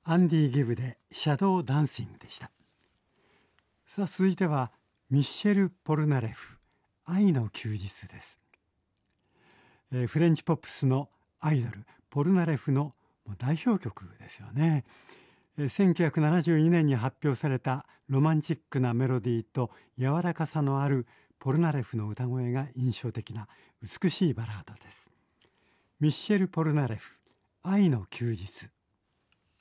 アンディ・ギブでシャドーダンシングでした。さあ続いてはミッシェル・ポルナレフ、愛の休日です。フレンチポップスのアイドルポルナレフの代表曲ですよね。1972年に発表されたロマンチックなメロディーと柔らかさのあるポルナレフの歌声が印象的な美しいバラードです。ミッシェル・ポルナレフ、愛の休日。